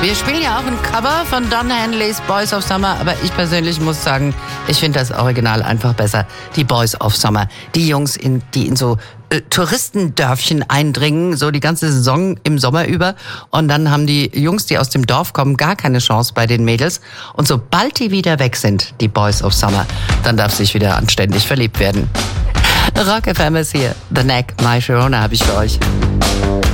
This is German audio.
Wir spielen ja auch ein Cover von Don Henleys Boys of Summer, aber ich persönlich muss sagen, ich finde das Original einfach besser. Die Boys of Summer. Die Jungs, die in so Touristendörfchen eindringen, so die ganze Saison im Sommer über. Und dann haben die Jungs, die aus dem Dorf kommen, gar keine Chance bei den Mädels. Und sobald die wieder weg sind, die Boys of Summer, dann darf sich wieder anständig verliebt werden. Rock FM ist hier. The Neck, My Sharona habe ich für euch.